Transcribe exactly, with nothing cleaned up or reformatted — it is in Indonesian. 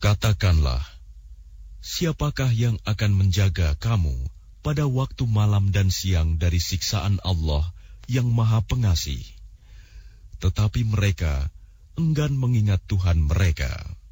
Katakanlah, siapakah yang akan menjaga kamu pada waktu malam dan siang dari siksaan Allah yang Maha Pengasih? Tetapi mereka enggan mengingat Tuhan mereka.